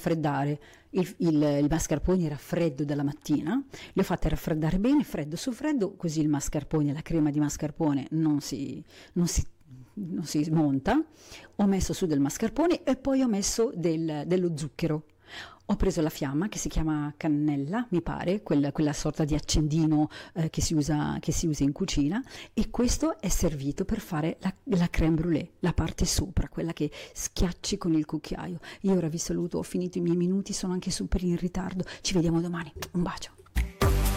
raffreddare il mascarpone, era freddo dalla mattina, li ho fatti raffreddare bene, freddo su freddo, così il mascarpone, la crema di mascarpone non si smonta. Ho messo su del mascarpone e poi ho messo dello zucchero. Ho preso la fiamma, che si chiama cannella, mi pare, quella sorta di accendino che si usa in cucina, e questo è servito per fare la crème brûlée, la parte sopra, quella che schiacci con il cucchiaio. Io ora vi saluto, ho finito i miei minuti, sono anche super in ritardo. Ci vediamo domani. Un bacio.